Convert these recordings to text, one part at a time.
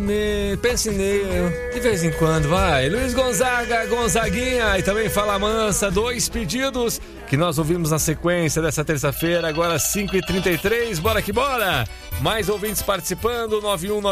Pense nele, de vez em quando, vai. Luiz Gonzaga, Gonzaguinha e também Fala Mansa, 2 pedidos que nós ouvimos na sequência dessa terça-feira, agora 5h33, bora que bora! Mais ouvintes participando,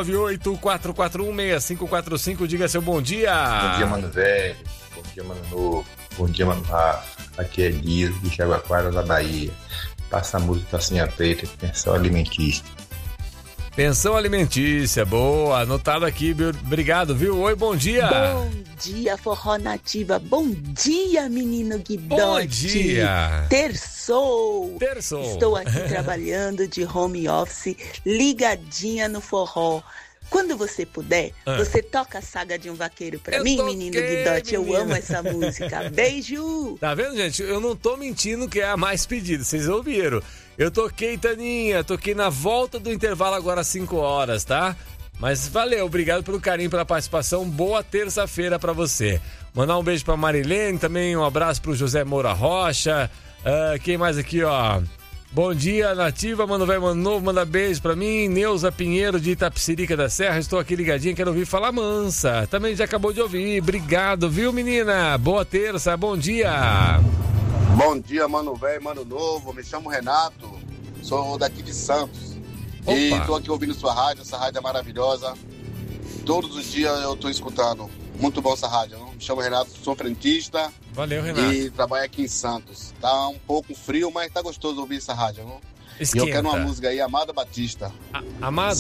9198-441-6545, diga seu bom dia. Bom dia, mano velho, bom dia, mano novo, bom dia, mano Rafa, aqui é Guido, de Jaguaquara da Bahia. Passa a música Passinha Preta, pensão alimentícia. Pensão alimentícia, boa, anotado aqui, obrigado, viu? Oi, bom dia. Bom dia, Forró Nativa, bom dia, menino Guidote. Bom dia. Terçou. Estou aqui trabalhando de home office, ligadinha no forró. Quando você puder, você toca a Saga de um Vaqueiro pra mim, menino Guidote. Eu amo essa música. Beijo! Tá vendo, gente? Eu não tô mentindo que é a mais pedida, vocês ouviram. Eu toquei, Taninha, toquei na volta do intervalo agora às 5 horas, tá? Mas valeu, obrigado pelo carinho, pela participação. Boa terça-feira pra você. Mandar um beijo pra Marilene, também um abraço pro José Moura Rocha. Quem mais aqui, ó? Bom dia, Nativa, mano velho, mano novo, manda beijo pra mim. Neuza Pinheiro de Itapecerica da Serra, estou aqui ligadinha, quero ouvir Fala Mansa. Também já acabou de ouvir, obrigado, viu, menina? Boa terça, bom dia. Bom dia, mano velho, mano novo, me chamo Renato, sou daqui de Santos. Opa. E tô aqui ouvindo sua rádio, essa rádio é maravilhosa. Todos os dias eu tô escutando, muito bom essa rádio. Me chamo Renato, sou frentista. Valeu, Renato. E trabalho aqui em Santos. Tá um pouco frio, mas tá gostoso ouvir essa rádio, não? Esquenta. E eu quero uma música aí, Amada Batista. Amada?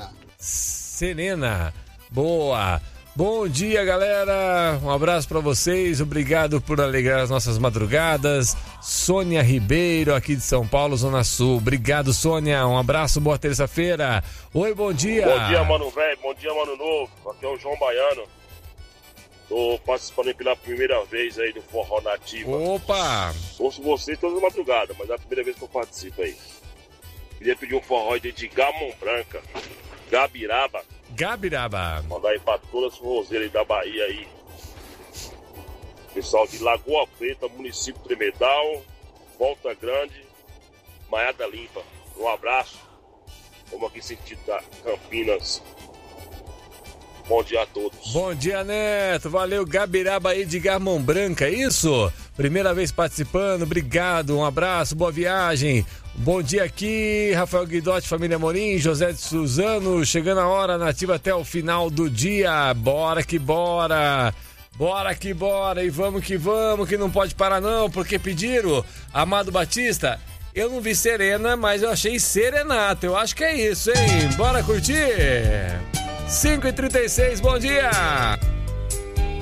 Serena. Boa. Bom dia, galera. Um abraço pra vocês. Obrigado por alegrar as nossas madrugadas. Sônia Ribeiro, aqui de São Paulo, Zona Sul. Obrigado, Sônia. Um abraço, boa terça-feira. Oi, bom dia. Bom dia, mano velho. Bom dia, mano novo. Aqui é o João Baiano. Tô participando pela primeira vez aí do Forró Nativa. Opa! Ouço vocês toda madrugada, mas é a primeira vez que eu participo aí. Queria pedir um forró aí de Gamon Branca, Gabiraba. Mandar aí pra todas as forrozeiras aí da Bahia aí. Pessoal de Lagoa Preta, município Tremedal, Volta Grande, Maiada Limpa. Um abraço. Vamos aqui sentido da Campinas. Bom dia a todos. Bom dia, Neto. Valeu, Gabiraba aí de Gamon Branca, é isso? Primeira vez participando, obrigado, um abraço, boa viagem. Bom dia aqui, Rafael Guidotti, família Morim, José de Suzano, chegando a hora nativa até o final do dia. Bora que bora. Bora que bora e vamos, que não pode parar não, porque pediram Amado Batista. Eu não vi Serena, mas eu achei Serenato, eu acho que é isso, hein? Bora curtir? 5h36, bom dia!